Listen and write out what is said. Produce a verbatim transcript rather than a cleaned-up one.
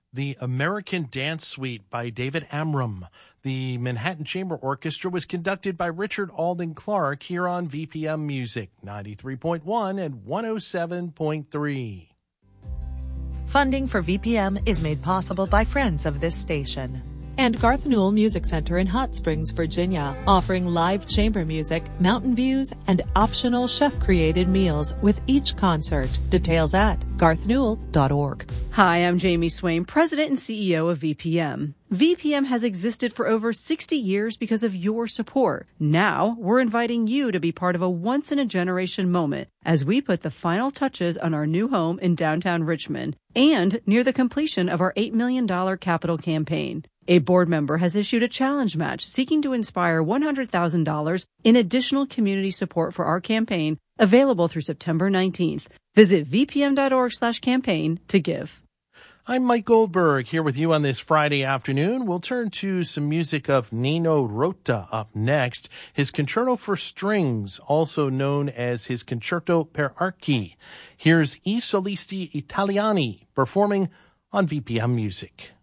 The American Dance Suite by David Amram. The Manhattan Chamber Orchestra was conducted by Richard Alden Clark here on V P M Music, ninety-three point one and one oh seven point three. Funding for V P M is made possible by friends of this station. And Garth Newell Music Center in Hot Springs, Virginia, offering live chamber music, mountain views, and optional chef-created meals with each concert. Details at garth newell dot org. Hi, I'm Jamie Swain, President and C E O of V P M. V P M has existed for over sixty years because of your support. Now, we're inviting you to be part of a once-in-a-generation moment as we put the final touches on our new home in downtown Richmond and near the completion of our eight million dollars capital campaign. A board member has issued a challenge match seeking to inspire one hundred thousand dollars in additional community support for our campaign, available through September nineteenth. Visit v p m dot org slash campaign to give. I'm Mike Goldberg here with you on this Friday afternoon. We'll turn to some music of Nino Rota up next. His Concerto for Strings, also known as his Concerto per Archi. Here's I Solisti Italiani performing on V P M Music.